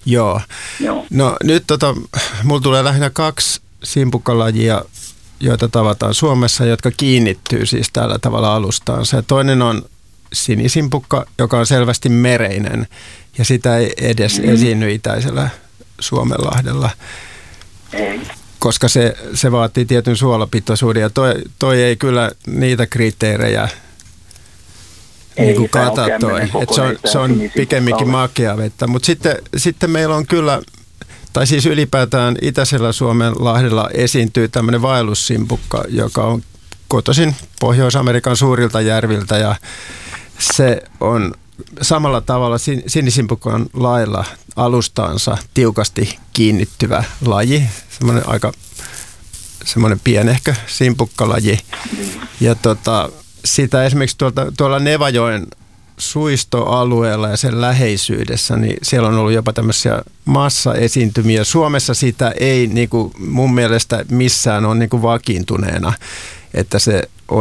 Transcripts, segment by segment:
Joo. No nyt mulla tulee lähinnä 2 simpukkalajia, joita tavataan Suomessa, jotka kiinnittyy siis tällä tavalla alustaansa. Toinen on sinisimpukka, joka on selvästi mereinen, ja sitä ei edes esiinny itäisellä Suomenlahdella, koska se vaatii tietyn suolapitoisuuden, ja toi ei kyllä niitä kriteerejä niin kuin kata toi. Se on pikemminkin makea vettä, mutta sitten meillä on kyllä, tai siis ylipäätään itäisellä Suomenlahdella esiintyy tämmöinen vaellussimpukka, joka on kotoisin Pohjois-Amerikan suurilta järviltä, ja se on samalla tavalla sinisimpukan lailla alustaansa tiukasti kiinnittyvä laji, semmoinen pienehkö simpukkalaji. Ja sitä esimerkiksi tuolla Nevajoen suistoalueella ja sen läheisyydessä, niin siellä on ollut jopa tämmöisiä massaesiintymiä. Suomessa sitä ei niin kuin mun mielestä missään ole niin kuin vakiintuneena, että se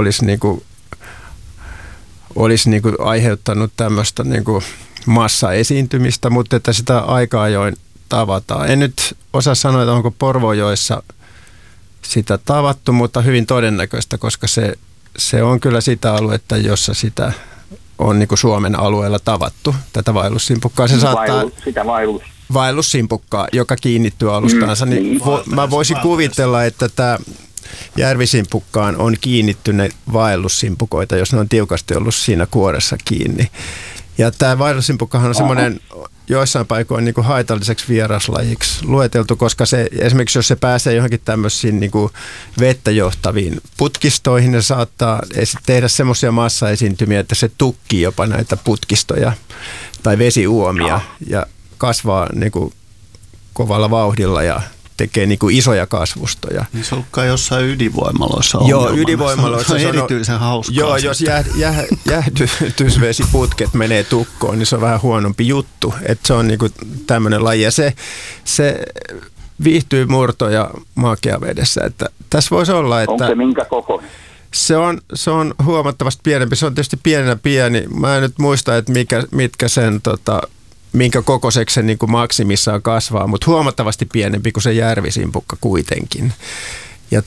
olisi niin kuin aiheuttanut tämmöistä niin kuin massaesiintymistä, mutta että sitä aika ajoin tavataan. En nyt osaa sanoa, että onko Porvoojoessa sitä tavattu, mutta hyvin todennäköistä, koska se on kyllä sitä aluetta, jossa sitä on niin kuin Suomen alueella tavattu, tätä vaellussimpukkaa. Se saattaa vaellussimpukkaa, joka kiinnittyy alustaansa. Mä voisin kuvitella, että tämä järvisimpukkaan on kiinnittyneet vaellussimpukoita, jos ne on tiukasti ollut siinä kuoressa kiinni. Ja tämä vaellussimpukkahan on semmoinen joissain paikoin niin kuin haitalliseksi vieraslajiksi lueteltu, koska se, esimerkiksi jos se pääsee johonkin tämmöisiin niin kuin vettä johtaviin putkistoihin, ne saattaa tehdä semmoisia massaesiintymiä, että se tukkii jopa näitä putkistoja tai vesiuomia ja kasvaa niin kuin kovalla vauhdilla ja tekee niin kuin isoja kasvustoja. Niin se on kai jossain ydinvoimaloissa. Joo, ydinvoimaloissa. Se on erityisen hauskaa. Joo, jos jäähdytysvesiputket menee tukkoon, niin se on vähän huonompi juttu. Että se on niin kuin tämmöinen laji. Ja se viihtyy murto- ja makeavedessä. Että tässä voisi olla, että... Onko se minkä kokoinen? Se on huomattavasti pienempi. Se on tietysti pienenä pieni. Mä en nyt muista, että mitkä sen... minkä kokoiseksi se niin kuin maksimissaan kasvaa, mutta huomattavasti pienempi kuin se järvisimpukka kuitenkin. Ja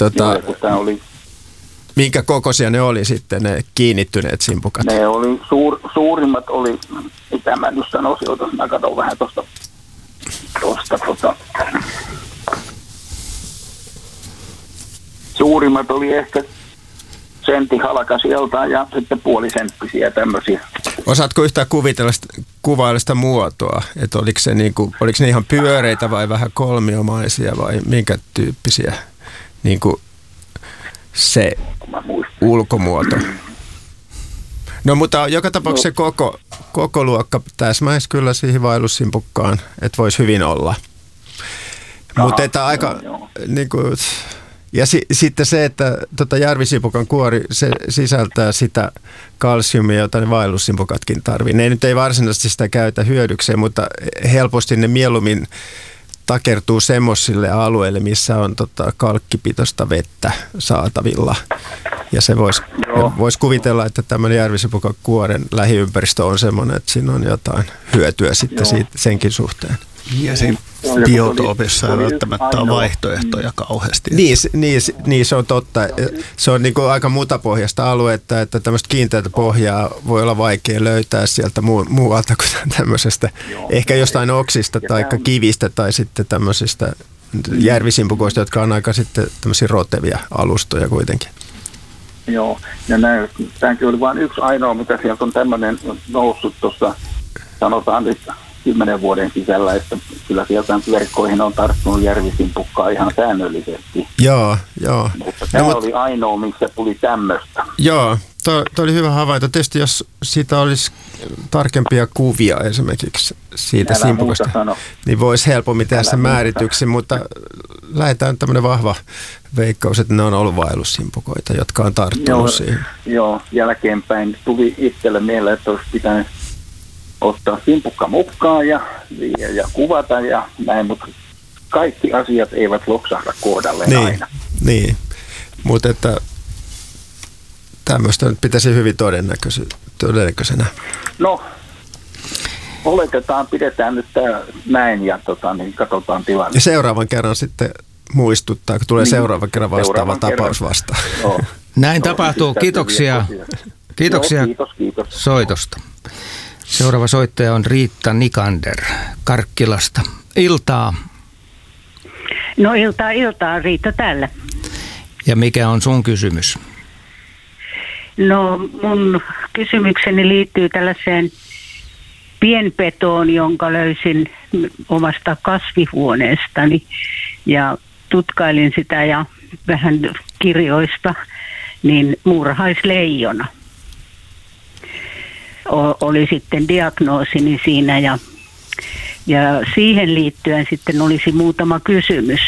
minkä kokoisia ne oli sitten ne kiinnittyneet simpukat? Ne oli suurimmat oli, mitä mä nyt sanoisin, jos mä katson vähän tuosta suurimmat oli ehkä sentin halkaisijalta ja sitten puolisenttisiä tämmöisiä. Osaatko yhtään kuvailla sitä muotoa? Että oliko ne ihan pyöreitä vai vähän kolmiomaisia vai minkä tyyppisiä niin kuin se ulkomuoto? No mutta joka tapauksessa koko luokka täsmäisi kyllä siihen vaellussimpukkaan, että voisi hyvin olla. Mutta että aika... Niin kuin, ja sitten se, että järvisimpukan kuori, se sisältää sitä kalsiumia, jota ne vaellussimpukatkin tarvitsevat. Ne nyt ei varsinaisesti sitä käytä hyödykseen, mutta helposti ne mieluummin takertuu semmoisille alueille, missä on kalkkipitoista vettä saatavilla. Ja se voisi kuvitella, että tämmöinen järvisimpukan kuoren lähiympäristö on semmoinen, että siinä on jotain hyötyä sitten senkin suhteen. Ja siinä biotoopissa ei välttämättä ole vaihtoehtoja kauheasti. Niin, se on totta. Se on niin kuin aika mutapohjaista aluetta, että tämmöistä kiinteätä pohjaa voi olla vaikea löytää sieltä muualta kuin tämmöisestä. Ehkä jostain oksista tai kivistä tai sitten tämmöisistä järvisimpukoista, jotka on aika sitten tämmöisiä rotevia alustoja kuitenkin. Joo, ja tämäkin oli vain yksi ainoa, mitä sieltä on tämmöinen noussut tuossa, sanotaan nyt 10 vuoden sisällä, että kyllä sieltä verkkoihin on tarttunut järvisimpukkaa ihan säännöllisesti. Joo. Mutta tämä oli ainoa, missä tuli tämmöistä. Joo, toi oli hyvä havainto. Tietysti jos siitä olisi tarkempia kuvia esimerkiksi siitä simpukasta, niin voisi helpommin tehdä sen määrityksen, mutta lähdetään tämmöinen vahva veikkaus, että ne on ollut vaellussimpukoita, jotka on tarttunut siihen. Joo, jälkeenpäin tuli itselle mieleen, että olisi pitänyt ottaa simpukka mukaan ja kuvata ja näin, mutta kaikki asiat eivät loksahda kohdalleen aina. Niin, mutta että tämmöistä nyt pitäisi hyvin todennäköisenä. No, oletetaan, pidetään nyt tämä näin ja niin katsotaan tilanne. Ja seuraavan kerran sitten muistuttaa, kun tulee seuraavan kerran vastaava tapaus vastaan. Joo. Näin tapahtuu. Kiitoksia. Kiitoksia Kiitos. soitosta. Seuraava soittaja on Riitta Nikander Karkkilasta. Iltaa. No iltaa, Riitta täällä. Ja mikä on sun kysymys? No mun kysymykseni liittyy tällaiseen pienpetoon, jonka löysin omasta kasvihuoneestani ja tutkailin sitä ja vähän kirjoista, niin muurahaisleijona oli sitten diagnoosini siinä ja siihen liittyen sitten olisi muutama kysymys.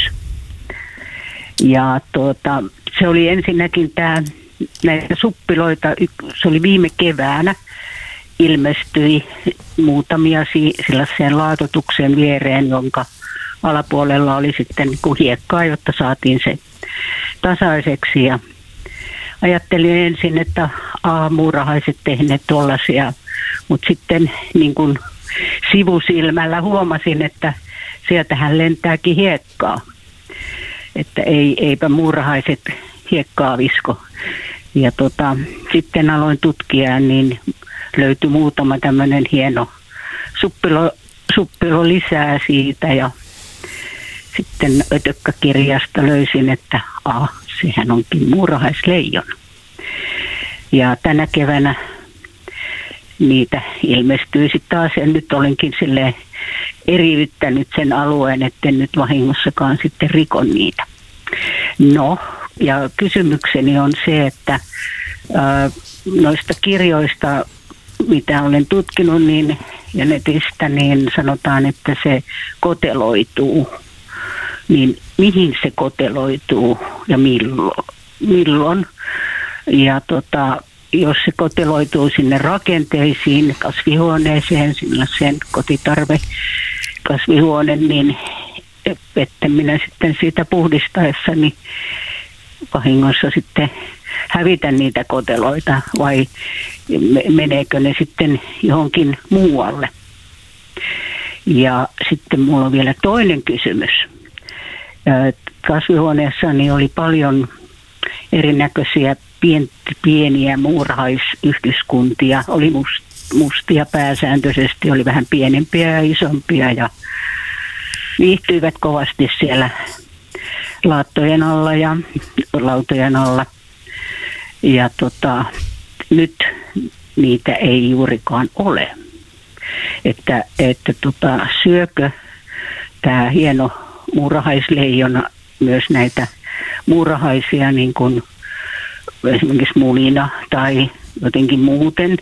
Ja se oli ensinnäkin näitä suppiloita, se oli viime keväänä, ilmestyi muutamia sellaiseen laatotuksen viereen, jonka alapuolella oli sitten hiekkaa, jotta saatiin se tasaiseksi. Ja ajattelin ensin, että muurahaiset tehneet tuollaisia, mutta sitten niin kuin sivusilmällä huomasin, että sieltähän lentääkin hiekkaa. Että eipä muurahaiset hiekkaa visko. Ja sitten aloin tutkia, niin löytyi muutama tämmöinen hieno suppilo lisää siitä ja sitten ötökkäkirjasta löysin, että sehän onkin muurahaisleijona. Ja tänä keväänä niitä ilmestyy sitten taas ja nyt olenkin silleen eriyttänyt sen alueen, etten nyt vahingossakaan sitten rikon niitä. No, ja kysymykseni on se, että noista kirjoista, mitä olen tutkinut niin, ja netistä, niin sanotaan, että se koteloituu. Niin mihin se koteloituu ja milloin? Ja jos se koteloituu sinne rakenteisiin, kasvihuoneeseen, sen kotitarvekasvihuone, niin että minä sitten siitä puhdistaessani vahingossa sitten hävitän niitä koteloita vai meneekö ne sitten johonkin muualle. Ja sitten mulla on vielä toinen kysymys. Kasvihuoneessani oli paljon erinäköisiä pieniä muurahaisyhdyskuntia. Oli mustia pääsääntöisesti, oli vähän pienempiä ja isompia ja viihtyivät kovasti siellä laattojen alla ja lautojen alla. Ja nyt niitä ei juurikaan ole. Että syökö tämä hieno muurahaisleijona myös näitä muurahaisia niin kuin esimerkiksi munina tai jotenkin muuten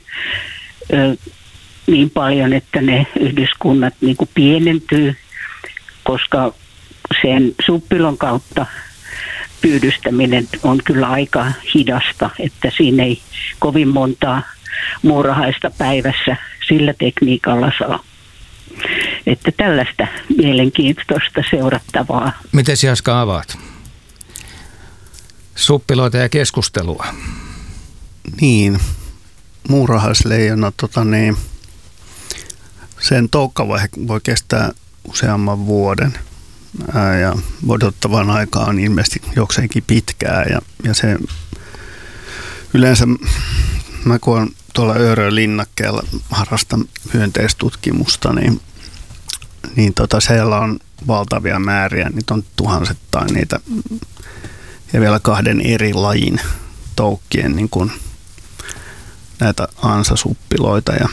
niin paljon, että ne yhdyskunnat niin kuin pienentyy, koska sen suppilon kautta pyydystäminen on kyllä aika hidasta, että siinä ei kovin montaa muurahaista päivässä sillä tekniikalla saa. Että tällaista mielenkiintoista seurattavaa. Miten Jaska avaat? Suppiloita ja keskustelua. Niin, muurahaisleijona, sen toukkavaihe voi kestää useamman vuoden. Ja odottavan aikaa on ilmeisesti jokseenkin pitkää. Ja se yleensä, mä kun olen tuolla Öörön linnakkeella harrastan hyönteistutkimusta, niin siellä on valtavia määriä, niitä on tuhansittain niitä ja vielä 2 eri lajin toukkien niin kuin näitä ansasuppiloita ja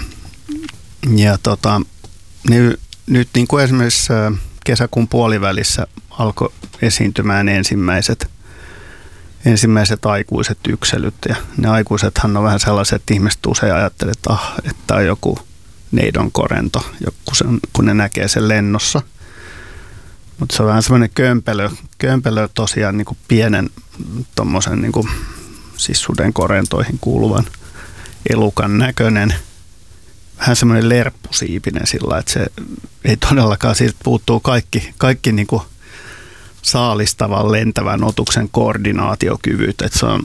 nyt niin kuin esimerkiksi kesäkuun puolivälissä alkoi esiintymään ensimmäiset aikuiset yksilöt ja ne aikuisethan on vähän sellaiset, että ihmiset usein ajattelee, että tämä on joku neidonkorento, kun ne näkee sen lennossa. Mutta se on vähän semmoinen kömpelö tosiaan niin kuin pienen tommosen niin kuin, siis sudenkorentoihin kuuluvan elukan näköinen. Vähän semmoinen lerppusiipinen sillä, että se ei todellakaan, siitä puuttuu kaikki niin kuin saalistavan lentävän otuksen koordinaatiokyvyt, että se on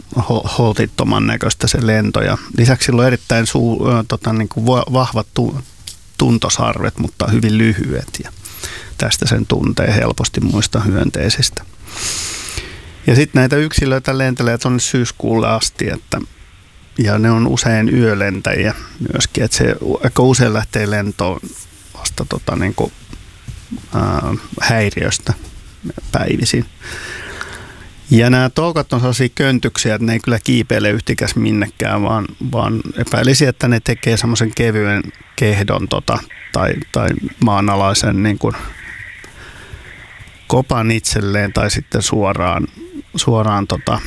holtittoman näköistä se lento ja lisäksi sillä on erittäin niin kuin vahvat tuntosarvet, mutta hyvin lyhyet ja tästä sen tuntee helposti muista hyönteisistä. Ja sitten näitä yksilöitä lentelee tuonne syyskuulle asti, ja ne on usein yölentäjiä myöskin, että se aika usein lähtee lentoon vasta häiriöstä päivisin. Ja nämä toukat on sellaisia köntyksiä, että ne ei kyllä kiipeile yhtikäs minnekään, vaan epäilisi, että ne tekee semmoisen kevyen kehdon tai maanalaisen niin kuin kopan itselleen tai sitten suoraan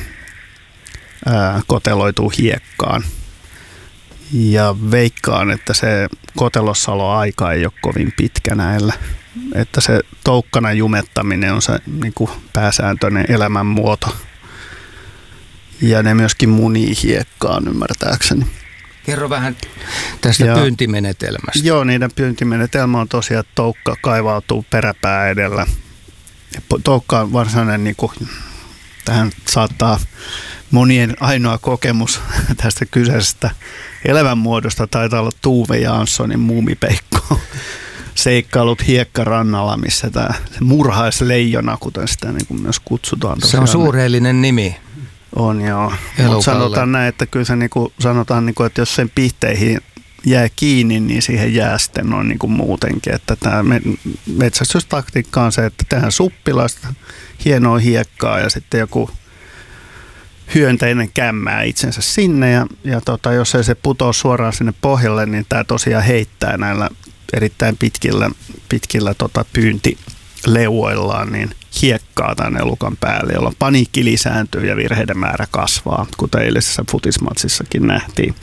koteloituu hiekkaan. Ja veikkaan, että se kotelossaloaika ei ole kovin pitkä näillä. Että se toukkana jumettaminen on se niin kuin pääsääntöinen elämänmuoto. Ja ne myöskin munii hiekkaan, ymmärtääkseni. Kerro vähän tästä pyyntimenetelmästä. Joo, niiden pyyntimenetelmä on tosiaan, että toukka kaivautuu peräpää edellä. Toukka on varsinainen, niin kuin, tähän saattaa monien ainoa kokemus tästä kyseisestä elämänmuodosta taitaa olla Tuve Janssonin Muumipeikko seikkailut hiekkarannalla, missä tämä murhaisleijona, kuten sitä niin kuin myös kutsutaan. Se on suureellinen nimi. On joo. Mutta sanotaan näin, että kyllä se niin kuin, sanotaan, niin kuin, että jos sen pihteihin jää kiinni, niin siihen jää sitten noin niin kuin muutenkin. Että tämä metsästystaktiikka on se, että tehdään suppilasta, hienoa hiekkaa ja sitten joku hyönteinen kämmää itsensä sinne ja jos ei se putoa suoraan sinne pohjalle, niin tämä tosiaan heittää näillä erittäin pitkillä pyyntileuoillaan niin hiekkaa tämän elukan päälle, jolloin paniikki lisääntyy ja virheiden määrä kasvaa, kuten eilisessä futismatsissakin nähtiin.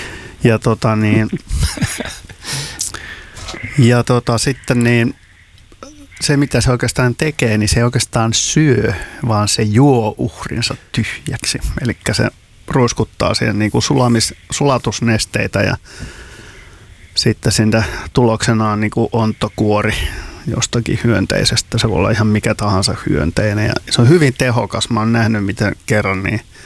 Sitten niin se, mitä se oikeastaan tekee, niin se ei oikeastaan syö, vaan se juo uhrinsa tyhjäksi. Eli se ruiskuttaa siihen niin kuin sulatusnesteitä ja sitten siinä tuloksena on niin kuin ontokuori jostakin hyönteisestä. Se voi olla ihan mikä tahansa hyönteinen ja se on hyvin tehokas. Mä oon nähnyt miten kerran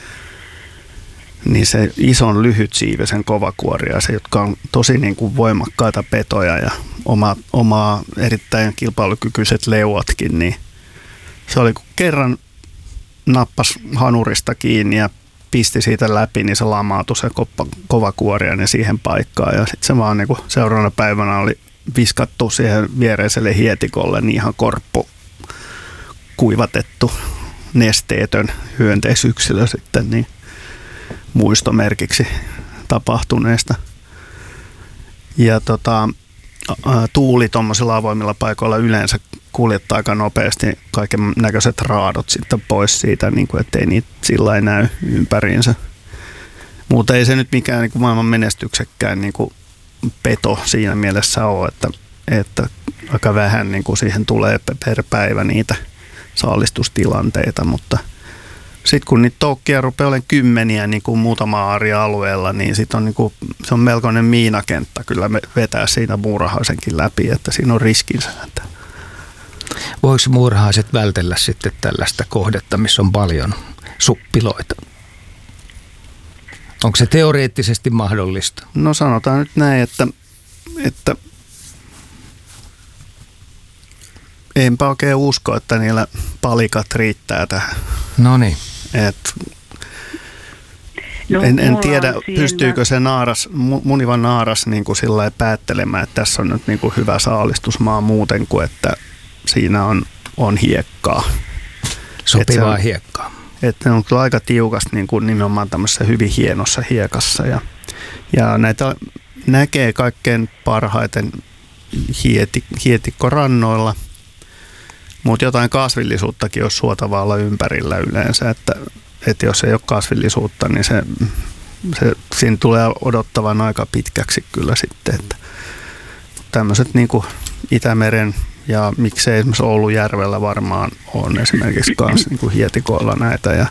niin se ison lyhytsiivisen kovakuoria, se, jotka on tosi niin kuin voimakkaita petoja ja omaa erittäin kilpailukykyiset leuatkin, niin se oli kun kerran nappas hanurista kiinni ja pisti siitä läpi, niin se lamautui se kovakuoriainen siihen paikkaan ja sitten se vaan niin kuin seuraavana päivänä oli viskattu siihen viereiselle hietikolle niin ihan korppu kuivatettu nesteetön hyönteisyksilö sitten niin muistomerkiksi tapahtuneesta. Ja tuuli tuommoisilla avoimilla paikoilla yleensä kuljettaa aika nopeasti kaiken näköiset raadot sitten pois siitä, niin kuin, ettei niitä sillä ei näy ympäriinsä. Mutta ei se nyt mikään niin kuin maailman menestyksekkään niin kuin peto siinä mielessä ole, että aika vähän niin kuin siihen tulee per päivä niitä saalistustilanteita, mutta sitten kun niitä toukkia rupeaa olemaan kymmeniä niin kuin muutama aaria-alueella, niin sit on, niin kuin, se on melkoinen miinakenttä kyllä vetää siinä muurahaisenkin läpi, että siinä on riskinsä. Voiko muurahaiset vältellä sitten tällaista kohdetta, missä on paljon suppiloita? Onko se teoreettisesti mahdollista? No sanotaan nyt näin, että enpä oikein usko, että niillä palikat riittää tähän. No niin. En tiedä, pystyykö se muniva naaras niin kuin sillä lailla päättelemään, että tässä on nyt niin kuin hyvä saalistusmaa muuten kuin, että siinä on hiekkaa. Sopivaa hiekkaa. Että ne on kyllä aika tiukasti niin kuin nimenomaan tämmöisessä hyvin hienossa hiekassa. Ja näitä näkee kaikkein parhaiten hietikkorannoilla. Mutta jotain kasvillisuuttakin olisi suotavaa olla ympärillä yleensä, että jos ei ole kasvillisuutta, niin siinä tulee odottavan aika pitkäksi kyllä sitten. Että tämmöiset niin kuin Itämeren ja miksei esimerkiksi Oulujärvellä varmaan on esimerkiksi myös niin kuin hietikoilla näitä.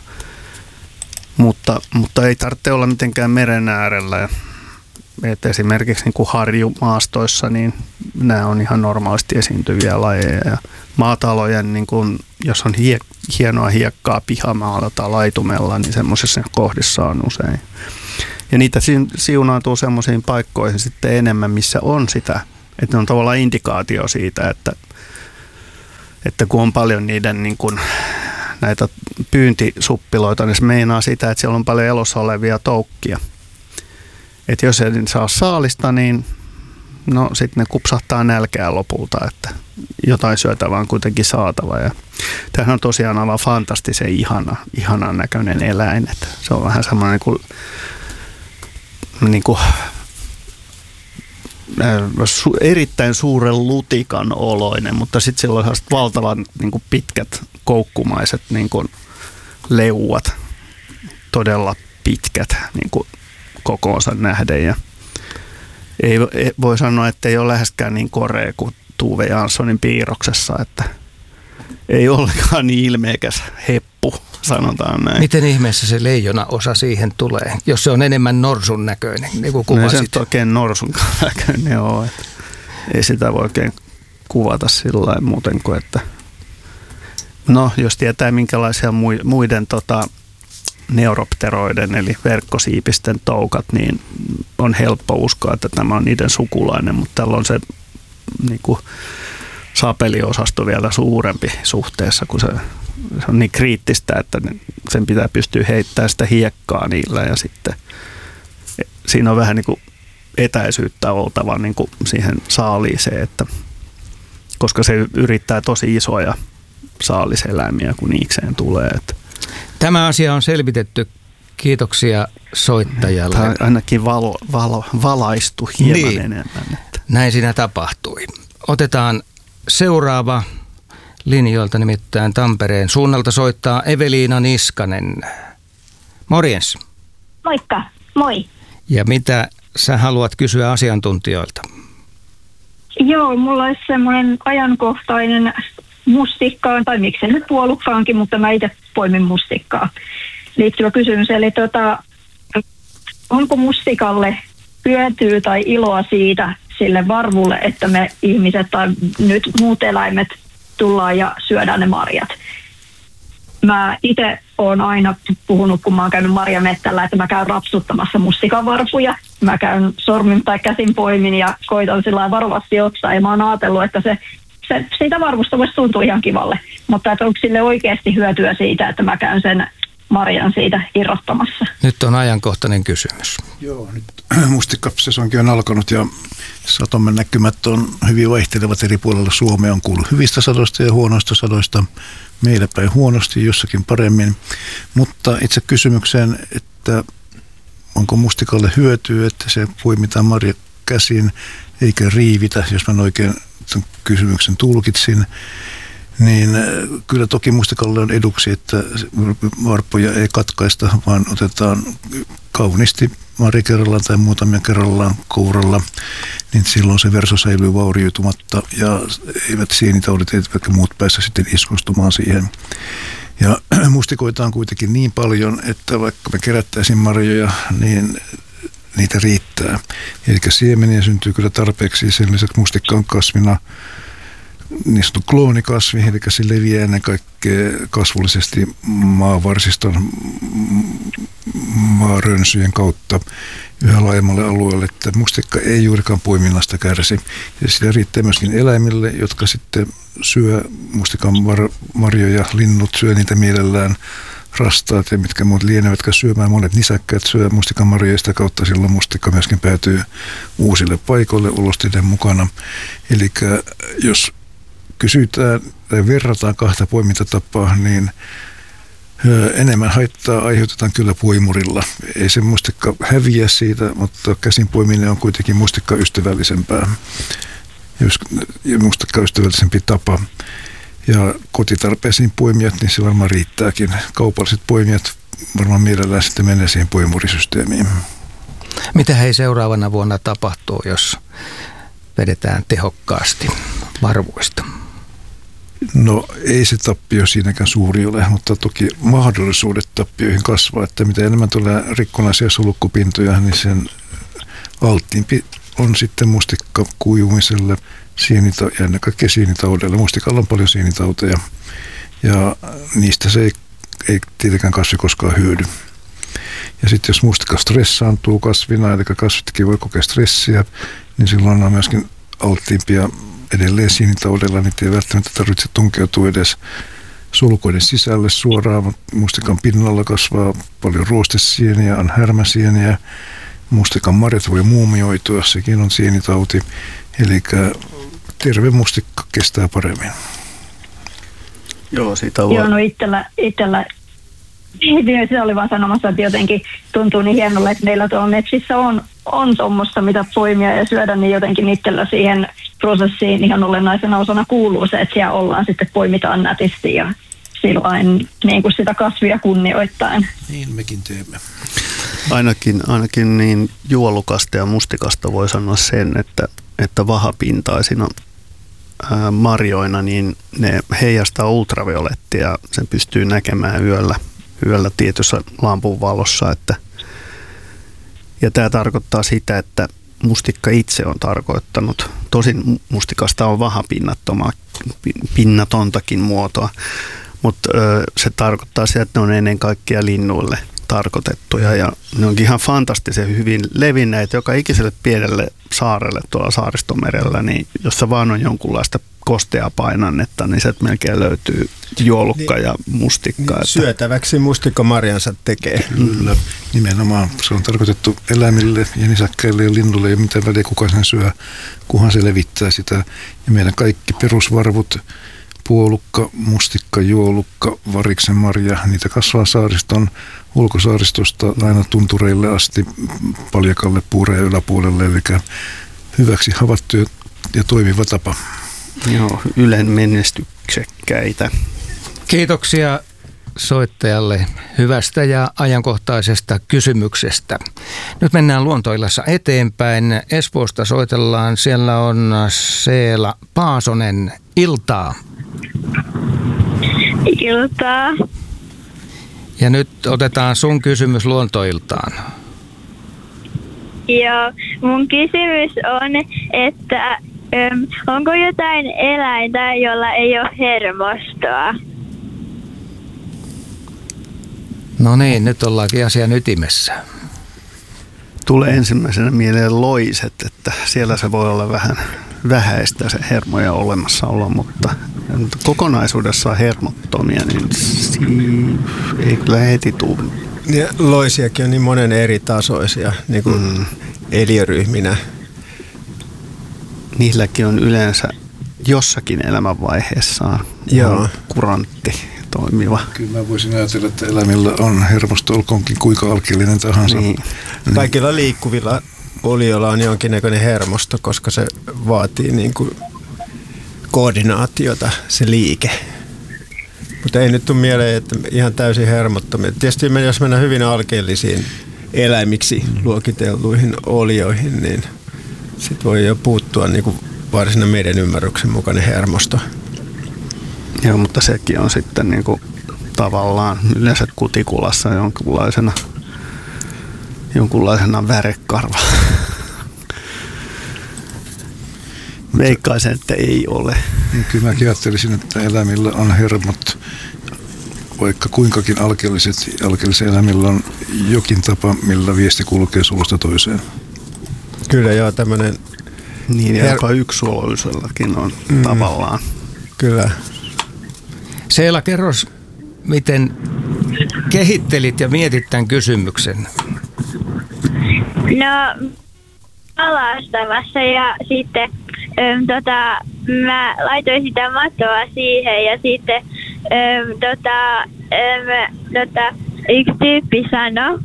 Mutta ei tarvitse olla mitenkään meren äärellä. Että esimerkiksi niin kuin harjumaastoissa, niin nämä on ihan normaalisti esiintyviä lajeja. Ja maatalojen, niin kuin, jos on hienoa hiekkaa pihamaalla tai laitumella, niin semmoisissa kohdissa on usein. Ja niitä siunaantuu semmoisiin paikkoihin sitten enemmän, missä on sitä Että ne on tavallaan indikaatio siitä, että kun on paljon niiden niin kuin näitä pyyntisuppiloita, niin se meinaa sitä, että siellä on paljon elossa olevia toukkia. Että jos ei saa saalista, niin no sitten ne kupsahtaa nälkää lopulta, että jotain syötävää on kuitenkin saatava. Ja tämähän on tosiaan aivan fantastisen ihanan näköinen eläin. Että se on vähän semmoinen niin kuin erittäin suuren lutikan oloinen, mutta sitten sillä on valtavan niin kuin pitkät koukkumaiset niin kuin leuat, todella pitkät niin kuin kokoonsa nähden. Ja ei voi sanoa, että ei ole läheskään niin korea kuin Tove Janssonin piirroksessa, että ei ollenkaan niin ilmeikäs heppu, sanotaan näin. Miten ihmeessä se leijona osa siihen tulee, jos se on enemmän norsun näköinen, niin kuin kuvasit? No ei se oikein norsun näköinen ole, että ei sitä voi oikein kuvata sillä lailla muuten kuin, että no jos tietää minkälaisia muiden neuropteroiden eli verkkosiipisten toukat, niin on helppo uskoa, että tämä on niiden sukulainen, mutta tällä on se niin kuin sapeliosasto vielä suurempi suhteessa, kun se on niin kriittistä, että sen pitää pystyä heittämään sitä hiekkaa niillä ja sitten siinä on vähän niin kuin etäisyyttä oltava niin kuin siihen saaliiseen, että koska se yrittää tosi isoja saaliseläimiä, kun niikseen tulee. Että tämä asia on selvitetty. Kiitoksia soittajalle. Tämä ainakin valaistui hieman enemmän. Että. Näin siinä tapahtui. Otetaan seuraava linjoilta, nimittäin Tampereen suunnalta soittaa Eveliina Niskanen. Morjens. Moikka, moi. Ja mitä sä haluat kysyä asiantuntijoilta? Joo, mulla olisi semmoinen ajankohtainen mustikkaan, tai miksei nyt puolukkaankin, mutta mä itse poimin mustikkaa liittyvä kysymys. Eli onko mustikalle hyötyä tai iloa siitä sille varvulle, että me ihmiset tai nyt muut eläimet tullaan ja syödään ne marjat? Mä itse olen aina puhunut, kun mä oon käynyt marjamettällä, että mä käyn rapsuttamassa mustikan varpuja. Mä käyn sormin tai käsin poimin ja koitan sillä lailla varovasti ottaa. Ja mä oon ajatellut, että se siitä varvusta voisi tuntua ihan kivalle. Mutta että onko sille oikeasti hyötyä siitä, että mä käyn sen marjan siitä irrottamassa? Nyt on ajankohtainen kysymys. Joo, nyt mustikkasesonkin on alkanut ja satomen näkymät on hyvin vaihtelevat eri puolilla Suomea. On kuullut hyvistä sadoista ja huonoista sadoista. Meillä päin huonosti, jossakin paremmin. Mutta itse kysymykseen, että onko mustikalle hyötyä, että se poimitaan marja käsin eikä riivitä, jos mä oikein kysymyksen tulkitsin, niin kyllä toki mustikalle on eduksi, että varppoja ei katkaista, vaan otetaan kauniisti marja kerrallaan tai muutamia kerrallaan kouralla, niin silloin se verso säilyy vaurioitumatta ja eivät sienitaudit eivätkä muut päässä sitten iskostumaan siihen. Ja mustikoita on kuitenkin niin paljon, että vaikka me kerättäisiin marjoja, niin niitä riittää. Eli siemeniä syntyy kyllä tarpeeksi. Sen lisäksi mustikka on kasvina niin sanottu kloonikasvi, eli se leviää ennen kaikkea kasvullisesti maavarsiston maarönsyjen kautta yhä laajemmalle alueelle, että mustikka ei juurikaan poiminnasta kärsi. Ja sitä riittää myöskin eläimille, jotka sitten syö mustikan marjoja, linnut syö niitä mielellään, rastaat ja mitkä muut lienevätkä syömään. Monet nisäkkäät syö mustikan marjoja, sitä kautta silloin mustikka myöskin päätyy uusille paikoille ulosteiden mukana. Eli jos kysytään tai verrataan kahta poimintatapaa, niin enemmän haittaa aiheutetaan kyllä poimurilla. Ei se mustikka häviä siitä, mutta käsin poiminen on kuitenkin mustikkaystävällisempää ja mustikkaystävällisempi tapa. Ja kotitarpeisiin poimijat, niin se varmaan riittääkin. Kaupalliset poimijat varmaan mielellään sitten menee siihen poimurisysteemiin. Mitä hei seuraavana vuonna tapahtuu, jos vedetään tehokkaasti varvuista? No ei se tappio siinäkään suuri ole, mutta toki mahdollisuudet tappioihin kasvaa, että mitä enemmän tulee rikkonaisia solukkupintoja, niin sen alttiimpi on sitten mustikka kuivumiselle ja ennen kaikkea sienitaudelle. Mustikalla on paljon sienitauteja ja niistä se ei tietenkään kasvi koskaan hyödy. Ja sitten jos mustikka stressaantuu kasvina, eli kasvitkin voi kokea stressiä, niin silloin on myöskin alttiimpia edelleen sienitaudella. Niitä ei välttämättä tarvitse tunkeutua edes sulkoiden sisälle suoraan, mutta mustikan pinnalla kasvaa paljon ruostesieniä, on härmäsieniä. Mustikan marjat voi muumioitua, sekin on sienitauti. Eli terve mustikka kestää paremmin. Joo, siitä voi. Joo, no itsellä se oli vaan sanomassa, että jotenkin tuntuu niin hienolle, että meillä tuolla metsissä on tuommoista, mitä poimia ja syödä, niin jotenkin itsellä siihen prosessiin ihan olennaisena osana kuuluu se, että siellä ollaan sitten poimitaan nätisti ja sillain niin kuin sitä kasvia kunnioittain. Niin mekin teemme. Ainakin niin juolukasta ja mustikasta voi sanoa sen, että vahapintaisina marjoina niin ne heijastaa ultraviolettia, sen pystyy näkemään yöllä tietyssä lampun valossa. Ja tämä tarkoittaa sitä, että mustikka itse on tarkoittanut, tosin mustikasta on pinnatontakin muotoa, mutta se tarkoittaa sitä, että ne on ennen kaikkea linnuille tarkoitettuja ja ne onkin ihan fantastisen hyvin levinneet joka ikiselle pienelle saarelle tuolla Saaristomerellä, niin jossa vaan on jonkunlaista kosteaa painannetta, niin sieltä melkein löytyy juolukka ja mustikka. Niin, syötäväksi mustikka marjansa tekee. Kyllä, nimenomaan. Se on tarkoitettu eläimille ja nisäkkäille ja linnulle ja mitä väliä kuka sen syö, kunhan se levittää sitä. Ja meidän kaikki perusvarvut, puolukka, mustikka, juolukka, variksen marja, niitä kasvaa saariston ulkosaaristosta aina tuntureille asti Paljakalle, Puureen yläpuolelle, eli hyväksi havaittu ja toimiva tapa. Joo, Ylen menestyksekkäitä. Kiitoksia soittajalle hyvästä ja ajankohtaisesta kysymyksestä. Nyt mennään Luontoillassa eteenpäin. Espoosta soitellaan. Siellä on Seela Paasonen. Iltaa. Iltaa. Ja nyt otetaan sun kysymys Luontoiltaan. Joo, mun kysymys on, että onko jotain eläintä, jolla ei ole hermostoa? No niin, nyt ollaankin asian ytimessä. Tulee ensimmäisenä mieleen loiset, että siellä se voi olla vähän vähäistä se hermoja olemassaolo, mutta kokonaisuudessaan hermottomia, niin ei kyllä heti tule. Ja loisiakin on niin monen eri tasoisia niin kuin eliöryhminä. Niilläkin on yleensä jossakin elämänvaiheessaan kurantti toimiva. Kyllä mä voisin ajatella, että eläimillä on hermosto, olkoonkin kuinka alkeellinen tahansa. Niin. Kaikilla liikkuvilla olioilla on jonkinnäköinen hermosto, koska se vaatii niin kuin koordinaatiota, se liike. Mutta ei nyt tule mieleen, että ihan täysin hermottomia. Tietysti jos mennään hyvin alkeellisiin eläimiksi luokitelluihin olioihin, niin sitten voi jo puuttua niin kuin varsinainen meidän ymmärryksen mukainen hermosto. Joo, mutta sekin on sitten niin kuin tavallaan yleensä kutikulassa jonkunlaisena värekarva. Veikkaisin, että ei ole. Kyllä mäkin ajattelisin, että eläimillä on hermot, vaikka kuinkakin alkeellisilla eläimillä on jokin tapa, millä viesti kulkee suusta toiseen. Kyllä joo, tämmöinen. Niin, ja jopa yksuoloisellakin on tavallaan. Kyllä. Seela, kerros, miten kehittelit ja mietit tämän kysymyksen? No, alastamassa ja sitten mä laitoin sitä mattoa siihen ja sitten yksi tyyppi sanoi,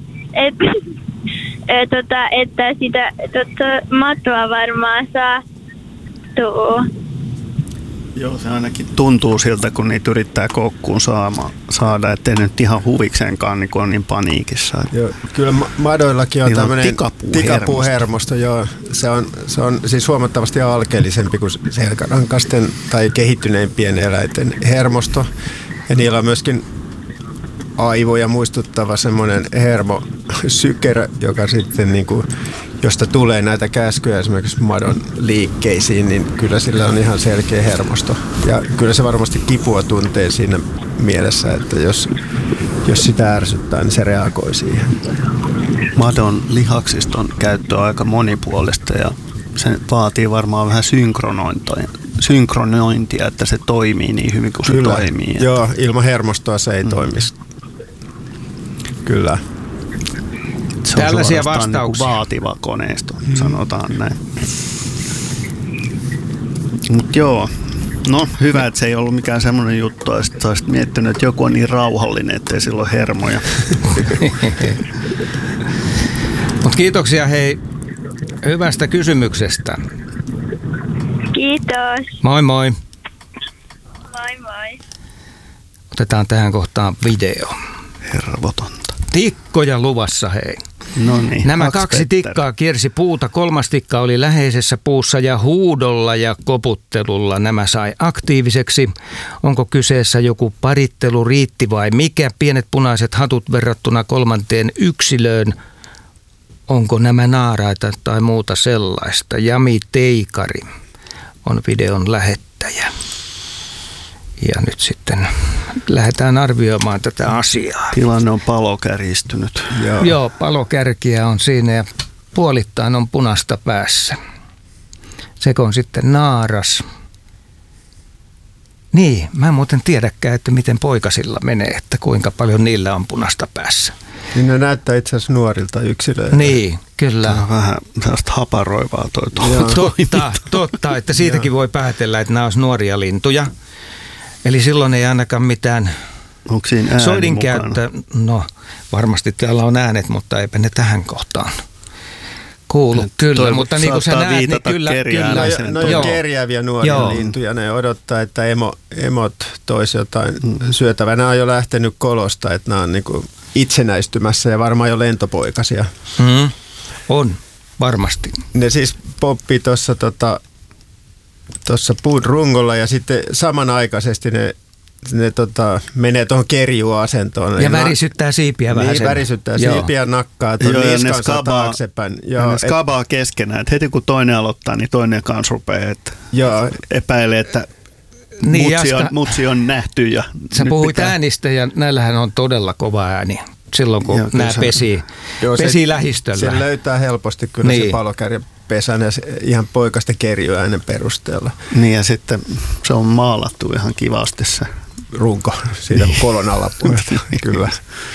että sitä mattoa varmaan saattuu. Joo, se ainakin tuntuu siltä, kun niitä yrittää koukkuun saada, ettei nyt ihan huvikseenkaan niin on niin paniikissa. Joo, kyllä madoillakin on tämmöinen tikapuuhermosto. Joo. Se on siis huomattavasti alkeellisempi kuin selkärankasten tai kehittyneimpien eläinten hermosto. Ja niillä on myöskin aivoja muistuttava semmoinen hermosykerä, joka sitten niin kuin, josta tulee näitä käskyjä esimerkiksi madon liikkeisiin, niin kyllä sillä on ihan selkeä hermosto. Ja kyllä se varmasti kipua tuntee siinä mielessä, että jos sitä ärsyttää, niin se reagoi siihen. Madon lihaksiston käyttö on aika monipuolista ja se vaatii varmaan vähän synkronointia, että se toimii niin hyvin kuin se toimii. Joo, ilman hermostoa se ei toimisi. Kyllä. Se Tällaisia on vastauksia. Niin vaativa koneisto, sanotaan näin. Mutta joo, no hyvä, että se ei ollut mikään semmoinen juttu, että olisit miettinyt, että joku on niin rauhallinen, ettei sillä ole hermoja. Mutta kiitoksia hei hyvästä kysymyksestä. Kiitos. Moi moi. Moi moi. Otetaan tähän kohtaan video. Hervotonta. Tikkoja luvassa hei. No niin, Nämä 2 tikkaa kiersi puuta, 3. tikka oli läheisessä puussa ja huudolla ja koputtelulla nämä sai aktiiviseksi. Onko kyseessä joku parittelu, riitti vai mikä? Pienet punaiset hatut verrattuna 3. yksilöön. Onko nämä naaraita tai muuta sellaista? Jami Teikari on videon lähettäjä. Ja nyt sitten lähdetään arvioimaan tätä asiaa. Tilanne on palokärjistynyt. Joo, palokärkiä on siinä ja puolittain on punaista päässä. Seko on sitten naaras. Niin, mä en muuten tiedäkään, että miten poikasilla menee, että kuinka paljon niillä on punaista päässä. Niin ne näyttää itse asiassa nuorilta yksilöiltä. Niin, kyllä. Tämä on vähän sellaista haparoivaa Totta, että siitäkin voi päätellä, että nämä olisi nuoria lintuja. Eli silloin ei ainakaan mitään Onko siinä ääni soidinkäyttö. No, varmasti täällä on äänet, mutta eipä ne tähän kohtaan kuulu. Kyllä, mutta niin kuin sä näet, niin kyllä. Ne on kerjääviä nuoria lintuja. Ne odottaa, että emot toisi jotain syötävää. Nämä on jo lähtenyt kolosta, että nämä on niin kuin itsenäistymässä ja varmaan jo lentopoikasia. On, varmasti. Ne siis poppii tuossa puun rungolla ja sitten samanaikaisesti ne menee tuohon kerjuasentoon. Ja värisyttää siipiä vähän. Niin, värisyttää siipiä ja nakkaa tuon niskansa taaksepäin. Ne skabaa keskenään. Et heti kun toinen aloittaa, niin toinen kanssa rupeaa. Epäilee, että mutsi on nähty. Ja sä puhuit äänistä ja näillähän on todella kova ääni. Silloin kun nämä pesii lähistöllä. Se löytää helposti kyllä se palokärjepesän ja ihan poikasten kerjuäänen perusteella. Niin ja sitten se on maalattu ihan kivasti se runko siitä kolon alapuolesta. Kyllä.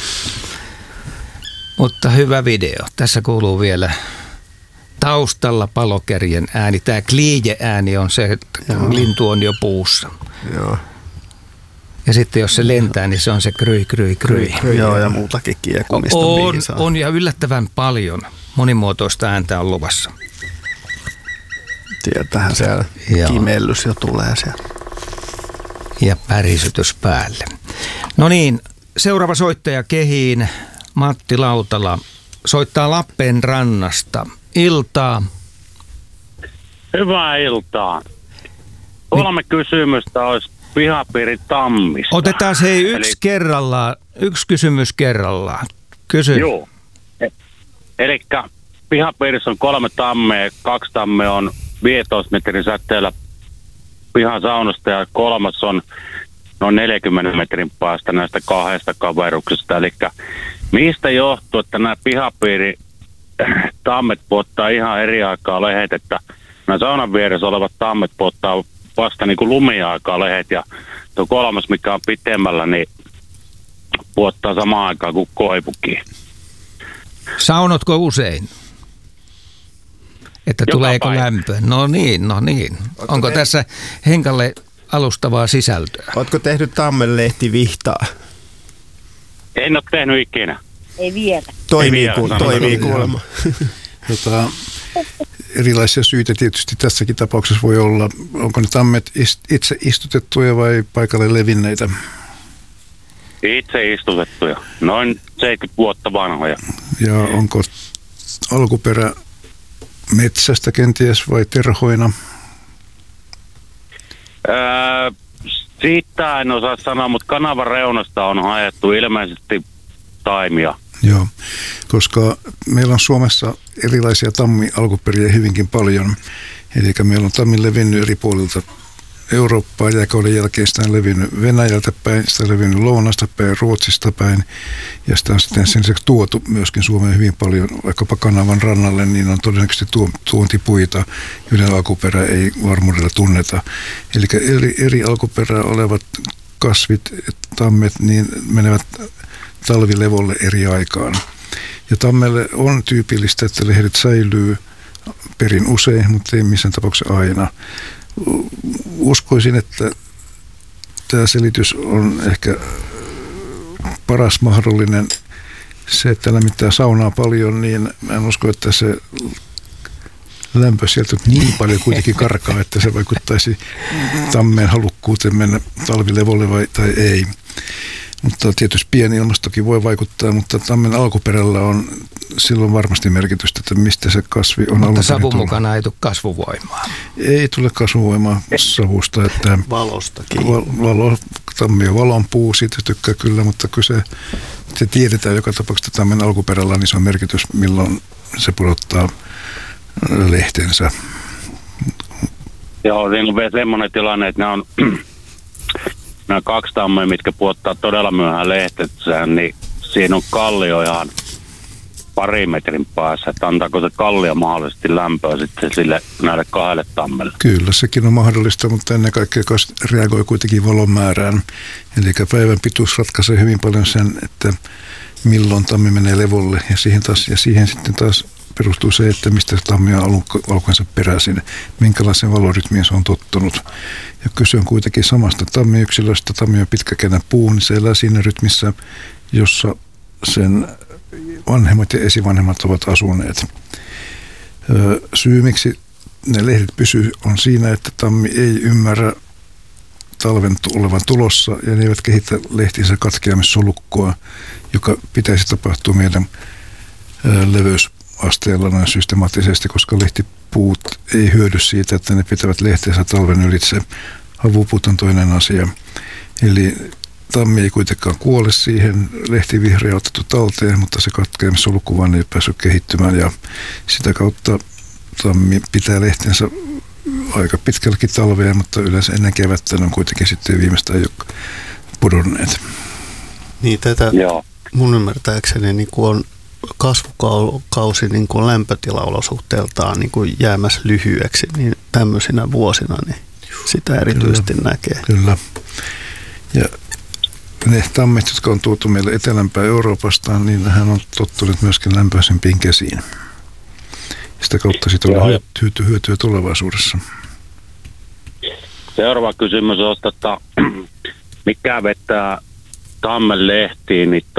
Mutta hyvä video. Tässä kuuluu vielä taustalla palokärjen ääni. Tämä kliije-ääni on se, että lintu on jo puussa. Joo. Ja sitten jos se lentää, niin se on se kryi. Joo, ja muutakin kiekumista on ja yllättävän paljon. Monimuotoista ääntä on luvassa. Tietäähän se kimellys jo tulee siellä. Ja pärisytys päälle. No niin, seuraava soittaja kehiin. Matti Lautala soittaa Lappeenrannasta. Iltaa. Hyvää iltaa. 3 kysymystä olisi pihapiiritammista. Otetaan se yksi kysymys kerrallaan. Kysy. Joo. Elikkä pihapiirissä on 3 tammea, 2 tammea on 15 metrin säteellä pihan saunasta ja 3 on noin 40 metrin päästä näistä 2 kaveruksista. Elikkä mistä johtuu, että nämä pihapiiritammet puottaa ihan eri aikaa lehet, että nämä saunan vieressä olevat tammet puottaa vasta niin kuin lumiaikaa lehet ja tuo 3, mikä on pitemmällä, niin puottaa samaan aikaan kuin koivukin. Saunotko usein? Että tuleeko lämpöä? No niin. Onko tässä Henkalle alustavaa sisältöä? Ootko tehnyt tammenlehtivihtaa? En ole tehnyt ikinä. Ei vielä. Toimii kuulemma. Erilaisia syitä tietysti tässäkin tapauksessa voi olla. Onko ne tammet itse istutettuja vai paikalle levinneitä? Itse istutettuja. Noin 70 vuotta vanhoja. Ja onko alkuperä metsästä kenties vai terhoina? Siitä en osaa sanoa, mutta kanavan reunasta on haettu ilmeisesti taimia. Joo, koska meillä on Suomessa erilaisia tammialkuperiä hyvinkin paljon. Eli meillä on tammin levinnyt eri puolilta Eurooppaa jääkauden jälkeen, sitä on levinnyt Venäjältä päin, sitä on levinnyt Lounasta päin, Ruotsista päin, ja sitä on sitten sen lisäksi tuotu myöskin Suomeen hyvin paljon, vaikkapa Kanavan rannalle, niin on todennäköisesti tuontipuita, joiden alkuperä ei varmuudella tunneta. Eli eri alkuperää olevat kasvit, tammet, niin menevät talvilevolle eri aikaan. Ja tammelle on tyypillistä, että lehdet säilyy perin usein, mutta ei missään tapauksessa aina. Uskoisin, että tämä selitys on ehkä paras mahdollinen. Se, että lämmittää saunaa paljon, niin mä en usko, että se lämpö sieltä niin paljon kuitenkin karkaa, että se vaikuttaisi tammeen halukkuuteen mennä talvilevolle tai ei. Mutta tietysti pieni ilmastokin voi vaikuttaa, mutta tammen alkuperällä on silloin varmasti merkitystä, että mistä se kasvi on. Mutta savun mukana ei tule kasvuvoimaa. Ei tule kasvuvoimaa savusta. Että valostakin. Tammi on valon puu, siitä tykkää kyllä, mutta kyllä se tiedetään joka tapauksessa tammen alkuperällä, niin se on merkitys, milloin se pudottaa lehtensä. Joo, siinä on vielä semmoinen tilanne, että nämä 2 tammea, mitkä puottaa todella myöhään lehtensä, niin siinä on kallio ihan parin metrin päässä, että antaako se kallio mahdollisesti lämpöä sitten näille 2 tammelle? Kyllä, sekin on mahdollista, mutta ennen kaikkea reagoi kuitenkin valon määrään. Eli päivän pituus ratkaisee hyvin paljon sen, että milloin tammi menee levolle, ja siihen sitten taas perustuu se, että mistä se tammi on alkuansa peräisin, minkälaisen valorytmiin se on tottunut. Ja kyse on kuitenkin samasta tammiyksilöstä. Tammi on pitkäkänä puu, niin se elää siinä rytmissä, jossa sen vanhemmat ja esivanhemmat ovat asuneet. Syy, miksi ne lehdet pysyy, on siinä, että tammi ei ymmärrä talven olevan tulossa, ja ne eivät kehitä lehtinsä katkeamissolukkoa, joka pitäisi tapahtua meidän leveysasteella noin systemaattisesti, koska lehtipuut ei hyödy siitä, että ne pitävät lehteensä talven ylitse. Havupuut on toinen asia. Eli tammi ei kuitenkaan kuole siihen, lehti vihreä otettu talteen, mutta se katkeamissolukku vaan ei päässyt kehittymään, ja sitä kautta tammi pitää lehtensä aika pitkälläkin talvea, mutta yleensä ennen kevättä ne on kuitenkin sitten viimeistään jo pudonneet. Niin tätä mun ymmärtääkseni niin kuin on kasvukausi niin kuin lämpötilaolosuhteeltaan niin kuin jäämässä lyhyeksi, niin tämmöisinä vuosina niin sitä erityisesti näkee. Kyllä. Ja ne tammet, jotka on tuotu meille etelämpää Euroopasta, niin nehän on tottuneet myöskin lämpöisempiin kesiin. Sitä kautta siitä on hyötyä tulevaisuudessa. Seuraava kysymys on, että mikä vetää tammen lehtiin niin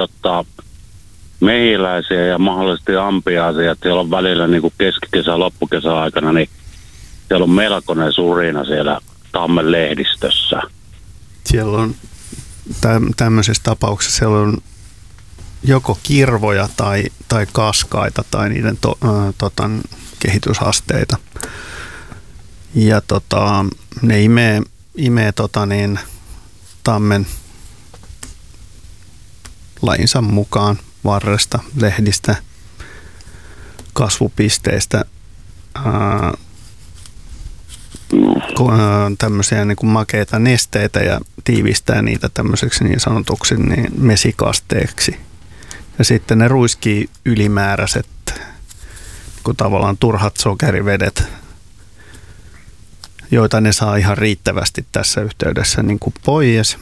mehiläisiä ja mahdollisesti ampiaisia, että siellä on välillä niin kuin keskikesä- ja loppukesän aikana, niin siellä on melkoinen surina siellä tammen lehdistössä. Siellä on tämmöisessä tapauksessa siellä on joko kirvoja tai kaskaita tai niiden kehitysasteita. Ja ne imee tammen lajinsa mukaan varresta, lehdistä, kasvupisteistä tämmöisiä niin kuin makeita nesteitä ja tiivistää niitä tämmöiseksi niin sanotuksi niin mesikasteeksi. Ja sitten ne ruiskii ylimääräiset, kun tavallaan turhat sokerivedet, joita ne saa ihan riittävästi tässä yhteydessä niin kuin pois.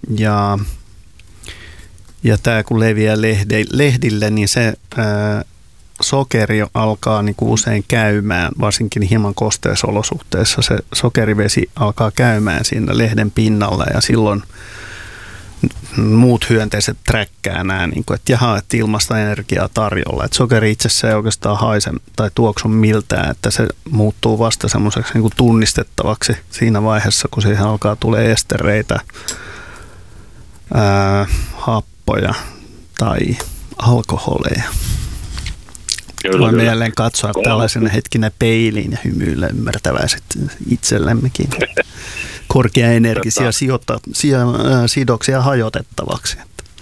Ja tämä kun leviää lehdille, niin se sokeri alkaa niin kuin usein käymään, varsinkin hieman kosteissa olosuhteissa. Se sokerivesi alkaa käymään siinä lehden pinnalla, ja silloin muut hyönteiset träkkää nämä, niin kuin, että jaha, että ilmasta energiaa tarjolla. Että sokeri itsessään ei oikeastaan haise tai tuoksu miltään, että se muuttuu vasta semmoiseksi niin kuin tunnistettavaksi siinä vaiheessa, kun siihen alkaa tulee estereitä, happoja tai alkoholeja. Voimme jälleen katsoa tällaisena hetkinä peiliin ja hymyillä ymmärtäväiset itsellemmekin. Korkeaenergisiä sidoksia hajotettavaksi.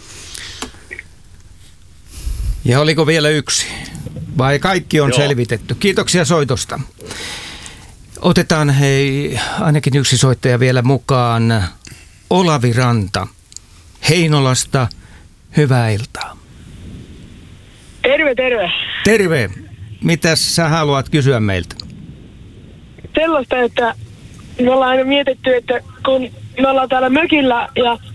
Ja oliko vielä yksi? Vai kaikki on selvitetty? Kiitoksia soitosta. Otetaan ainakin yksi soittaja vielä mukaan. Olavi Ranta Heinolasta. Hyvää iltaa. Terve, terve. Terve. Mitäs sä haluat kysyä meiltä? Sellaista, että me ollaan aina mietitty, että kun me ollaan täällä mökillä ja